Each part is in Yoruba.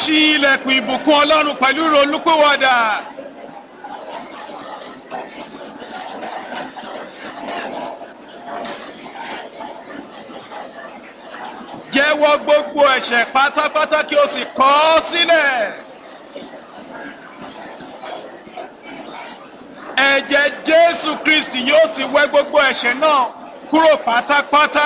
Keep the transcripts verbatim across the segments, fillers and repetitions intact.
ṣí ilẹ̀kùn ìbùkún Ọlọ́run pẹ̀lú ìrònúpìwàdà. Jẹ́wọ́ gbogbo ẹ̀ṣẹ̀ pátápátá kí o sì kọ̀ ọ́ sílẹ̀. Ẹ̀jẹ̀ Jésù Kristi yóò sì wẹ̀ gbogbo ẹ̀ṣẹ̀ náà kúrò pátápátá.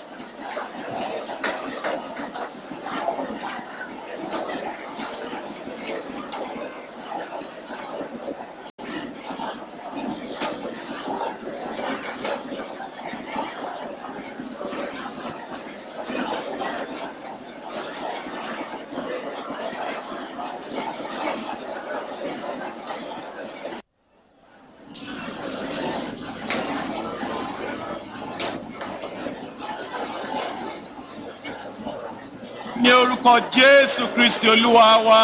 Ní orúkọ Jésù Kristi Olúwa wa.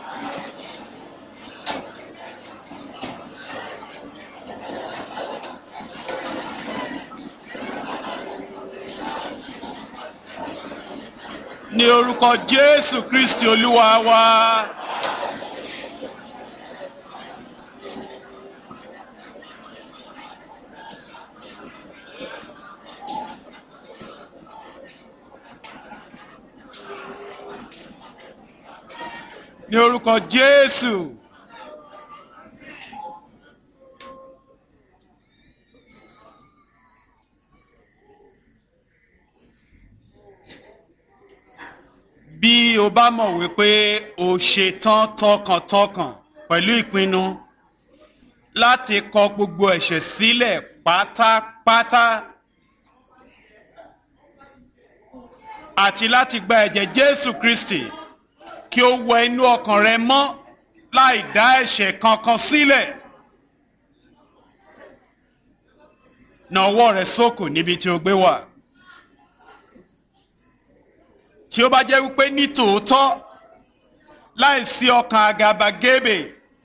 Ní orúkọ Jésù Kristi Olúwa wa. Ní orúkọ Jésù. Bí o bá mọ̀ wípé o ṣetán tọkàntọkàn pẹ̀lú ìpinnu láti kọ gbogbo ẹ̀ṣẹ̀ sílẹ̀ pátápátá àti láti gba ẹ̀jẹ̀ Jésù Kristi kí ó wọ inú ọkàn rẹ mọ́ láì dá ẹ̀ṣẹ̀ kankan sílẹ̀. Na ọwọ́ rẹ sókè níbi tí o gbé wà. Tí ó bá jẹ́ wípé ní tòótọ́ láì sí ọkàn àgàbàgebè,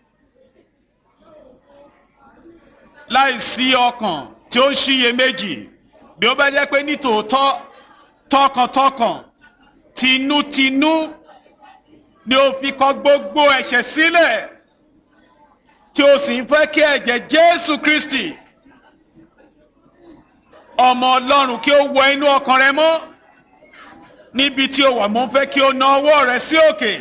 láì sí ọkàn tí ó ń ṣiyèméjì, bí ó bá jẹ́ pé ní tòótọ́ tọkàntọkàn tinútinú ni o fi kọ gbogbo ẹ̀ṣẹ̀ sílẹ̀ tí o sì ń fẹ́ kí ẹ̀jẹ̀ Jésù Kristi ọmọ Ọlọ́run kí ó wọ inú ọkàn rẹ mọ́ níbi tí o wà. Mo ń fẹ́ kí o na ọwọ́ rẹ sí òkè.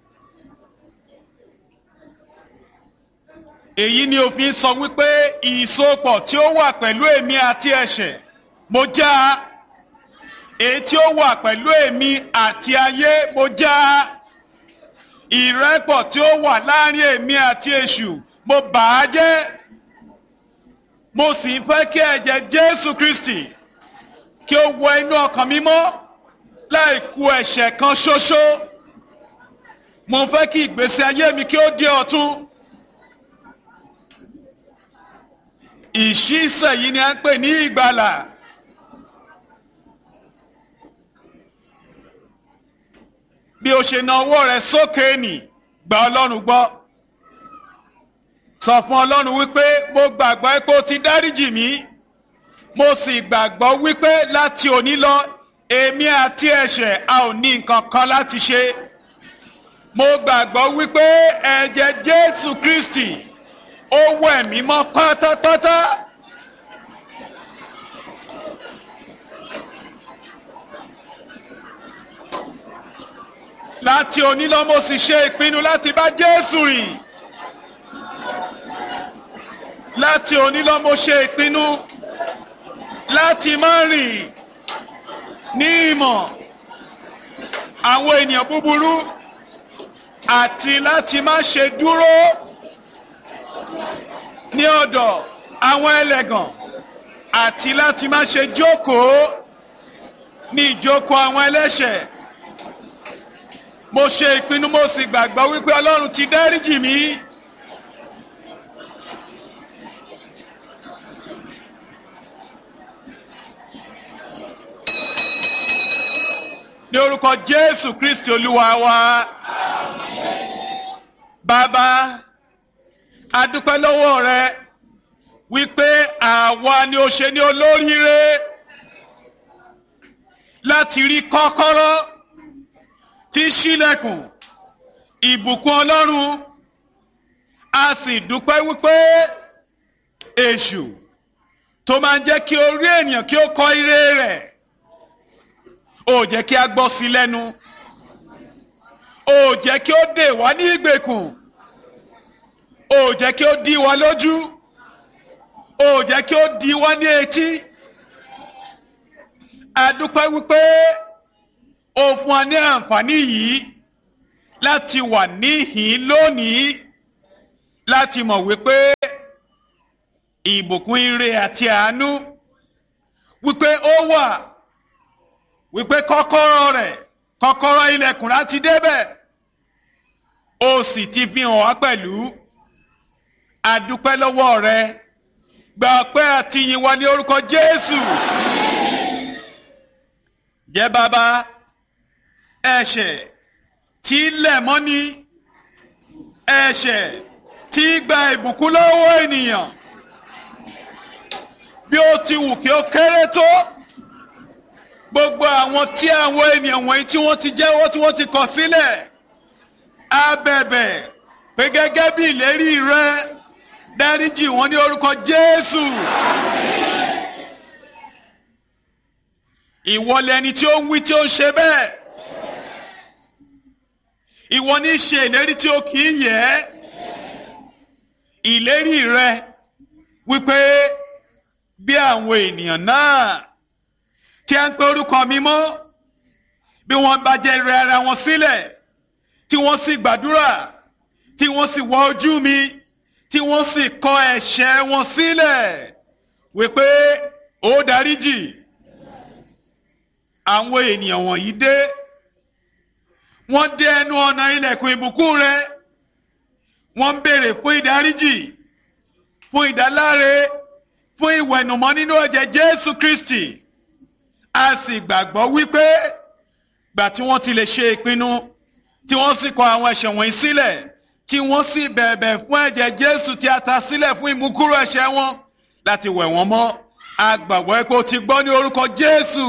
Èyí ni òfin sọ wípé ìsopọ̀ tí ó wà pẹ̀lú èmi àti ẹ̀ṣẹ̀ mo já. Èyí tí ó wà pẹ̀lú èmi àti ayé mo já. Ìrẹ́pọ̀ tí ó wà láàrin èmi àti èṣù mo bà á jẹ́. Mo sì ń fẹ́ kí ẹ̀jẹ̀ Jésù Kristi kí ó wọ inú ọkàn mi mọ́ láì kù ẹ̀ṣẹ̀ kan ṣoṣo. Mo ń fẹ́ kí ìgbésí ayé mi kí ó di ọ̀tun. Ìṣísẹ̀ yìí ni a ń pè ní ìgbàlà. Bí o ṣe na ọwọ́ rẹ sókè nì, gba Ọlọ́run gbọ́. Sọ fún Ọlọ́run wípé mo gbàgbọ́ pé o ti dáríjì mí. Mo sì gbàgbọ́ wípé láti òní lọ èmi àti ẹ̀ṣẹ̀ a ò ní nǹkan kan láti ṣe. Mo gbàgbọ́ wípé ẹ̀jẹ̀ Jésù Kristi ó wẹ̀ mí mọ́ pátápátá. Láti òní lọ mo sì ṣe ìpinnu láti bá Jésù rìn. Láti òní lọ mo ṣe ìpinnu láti má rìn ní ìmọ̀ àwọn ènìyàn búburú àti láti má ṣe dúró ní ọ̀dọ̀ àwọn ẹlẹ́gàn àti láti má ṣe jókòó ní ìjókòó àwọn ẹlẹ́ṣẹ̀. Mo ṣe ìpinnu mo sì gbàgbọ́ wípé Ọlọ́run ti dáríjì mí. Ní orúkọ Jésù Kristi Olúwa wa. Bàbá, a dúpẹ́ lọ́wọ́ rẹ wípé àwa ni ó ṣe ní olóríire láti rí kọ́kọ́rọ́ tí ṣílẹ̀kùn ìbùkún Ọlọ́run, a sì dúpẹ́ wípé èṣù tó máa ń jẹ́ kí orí ènìyàn kí ó kọ ire rẹ̀ ó jẹ́ kí a gbọ́ sí lẹ́nu, ó jẹ́ kí ó dè wá ní ìgbèkùn, ó jẹ́ kí ó dí wa lójú, ó jẹ́ kí ó dí wa ní etí. A dúpẹ́ wípé ó fún wa ní àǹfààní yìí láti wà níhìn lónìí, láti mọ̀ wípé ìbùkún ire àti àánú wípé ó wà, wípé kọ́kọ́rọ́ rẹ̀, kọ́kọ́rọ́ ilẹ̀kùn láti débẹ̀, ó sì ti fi hàn wá pẹ̀lú. A dúpẹ́ lọ́wọ́ rẹ, gba ọpẹ́ àti ìyìn wa ní orúkọ Jésù. Jẹ́ bàbá, ẹ̀ṣẹ̀ tí lẹ̀ mọ́ni, ẹ̀ṣẹ̀ tí gba ìbùkún lọ́wọ́ ènìyàn, bí ó ti wù kí ó kéré tó, gbogbo àwọn tí àwọn ènìyàn wọ̀nyí tí wọ́n ti jẹ́wọ́ tí wọ́n ti kọ̀ sílẹ̀, a bẹ̀bẹ̀ pé gẹ́gẹ́ bí ìlérí rẹ, dáríjì wọ́n ní orúkọ Jésù. Ìwọ lẹni tí ó ń wí tí ó ń ṣe bẹ́ẹ̀. Ìwọ ní ṣe ìlérí tí ó kì í yẹ̀. Ìlérí rẹ wípé bí àwọn ènìyàn náà tí a ń pe orúkọ mi mọ́, bí wọ́n bá jẹ́ rẹ ara wọn sílẹ̀, tí wọ́n sì gbàdúrà, tí wọ́n sì wá ojú mi, tí wọ́n sì kọ ẹ̀ṣẹ̀ wọn sílẹ̀, wípé ó dáríjì. Àwọn ènìyàn wọ̀nyí dé, wọ́n dé ẹnu ọ̀nà ilẹ̀kùn ìbùkún rẹ, wọ́n ń béèrè fún ìdáríjì, fún ìdáláre, fún ìwẹ̀nùmọ́ nínú ẹ̀jẹ̀ Jésù Kristi. A sì gbàgbọ́ wípé gbà tí wọ́n ti lè ṣe ìpinnu, tí wọ́n sì kọ àwọn ẹ̀ṣẹ̀ wọ̀nyí sílẹ̀, tí wọ́n sì bẹ̀bẹ̀ fún ẹ̀jẹ̀ Jésù tí a ta sílẹ̀ fún ìmúkúrò ẹ̀ṣẹ̀ wọn láti wẹ̀ wọ́n mọ́. A gbàgbọ́ pé o ti gbọ́ ní orúkọ Jésù.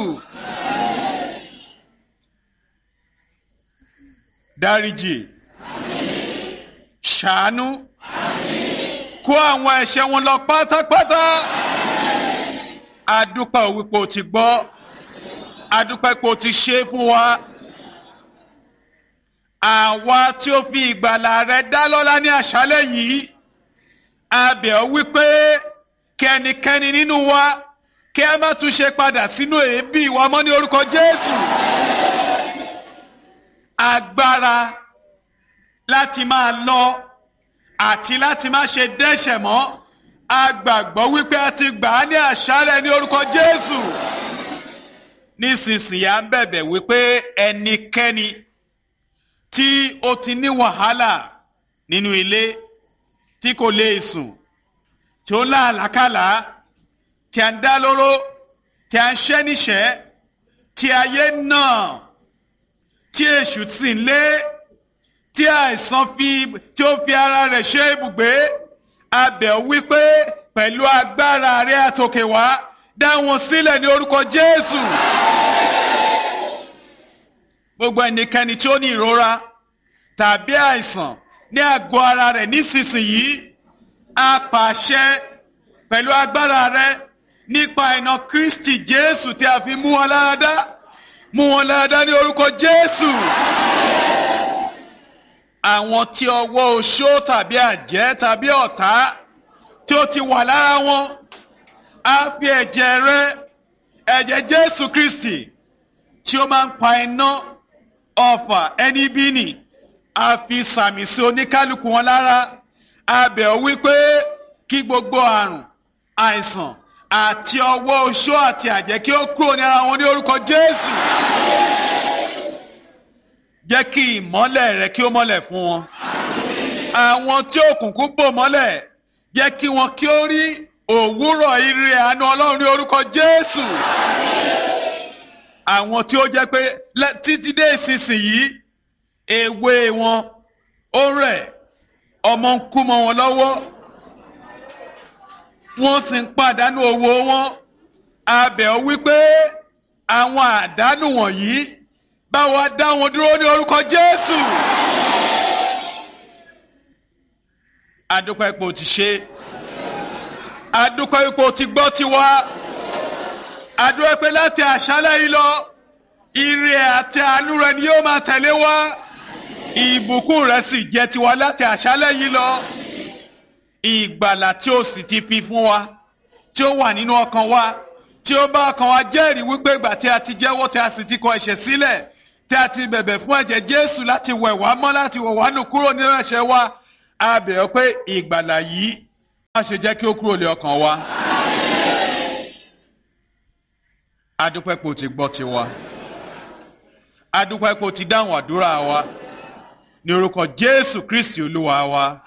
Dáríjì, ṣàánú, kó àwọn ẹ̀ṣẹ̀ wọn lọ pátápátá. A dúpẹ́ wípé o ti gbọ́, a dúpẹ́ pé o ti ṣe fún wa. Àwa tí ó fi ìgbàlà rẹ dá lọ́lá ní àṣálẹ́ yìí, a bẹ̀ ọ́ wípé kí ẹnikẹ́ni nínú wa kí a má tún ṣe padà sínú èébì wa mọ́ ní orúkọ Jésù. Agbára láti máa lọ àti láti má ṣe dẹ́ṣẹ̀ mọ́, a gbàgbọ́ wípé a ti gbà á ní àṣálẹ́ ní orúkọ Jésù. Nísinsìnyí à ń bẹ̀bẹ̀ wípé ẹnikẹ́ni tí ó ti ní wàhálà nínú ilé, tí kò lè sùn, tí ó lá àlákàlà, tí a ń dá lóró, tí a ń ṣẹ́ níṣẹ́, tí ayé náà, tí èṣù sì ń lé, tí àìsàn fi tí ó fi ara rẹ̀ ṣe ibùgbé, a bẹ̀ ọ́ wípé pẹ̀lú agbára rẹ àtòkè wá, dá wọn sílẹ̀ ní orúkọ Jésù. Gbogbo ẹnikẹ́ni tí ó ní ìrora tàbí àìsàn ní àgọ́ ara rẹ̀ nísinsìnyí, a pàṣẹ pẹ̀lú agbára rẹ nípa iná Kristi Jésù tí a fi mú wọn lára dá, mú wọn lára dá ní orúkọ Jésù. Àwọn tí ọwọ́ oṣó tàbí àjẹ́ tàbí ọ̀tá tí ó ti wà lára wọn, a fi ẹ̀jẹ̀ rẹ, ẹ̀jẹ̀ Jésù Kristi tí ó máa ń pa iná ọfà ẹni bí nì, a fi sàmì sí oníkálukú wọn lára. A bẹ̀ ọ́ wípé kí gbogbo àrùn, àìsàn àti ọwọ́ oṣó àti àjẹ́ kí ó kúrò ní ara wọn ní orúkọ Jésù. Jẹ́ kí ìmọ́lẹ̀ rẹ kí ó mọ́lẹ̀ fún wọn. Àwọn tí òkùnkùn bò mọ́lẹ̀, jẹ́ kí wọn kí ó rí òwúrọ̀ ire àánú Ọlọ́run ní orúkọ Jésù. Àwọn tí ó jẹ́ pé títí dé ìsinsìnyí èwe wọn ó rẹ̀, ọmọ ń kú mọ́ wọn lọ́wọ́, wọ́n sì ń pàdánù owó wọn, a bẹ̀ ọ́ wípé àwọn àdánù wọ̀nyí bá wa dá wọn dúró ní orúkọ Jésù. adúpẹ́ pé o ti ṣe adúpẹ́ pé o ti gbọ́ tiwa adúpẹ́ pé láti àṣálẹ́ yìí lọ ire àti àánú rẹ ni yóò máa tẹ̀lé wa ìbùkún rẹ sì jẹ́ tiwa láti àṣálẹ́ yìí lọ ìgbàlà tí o sì ti fi fún wa tí ó wà nínú ọkàn wa tí ó bá ọkàn wa jẹ́rìí wípé ìgbà tí a ti jẹ́wọ́ tí a sì ti kọ ẹ̀ṣẹ̀ sílẹ̀ tí a ti bẹ̀bẹ̀ fún ẹ̀jẹ̀ Jésù láti wẹ̀ wá mọ́ láti wẹ̀ wá nù kúrò nínú ẹ̀ṣẹ̀ wa a bẹ̀ ọ́ pé ìgbàlà yìí má ṣe jẹ́ kí ó kúrò lé ọkàn wa. adúpẹ́ pé o ti gbọ́ tiwa adúpẹ́ pé o ti dáhùn àdúrà wa ní orúkọ Jésù Kristi Olúwa wa.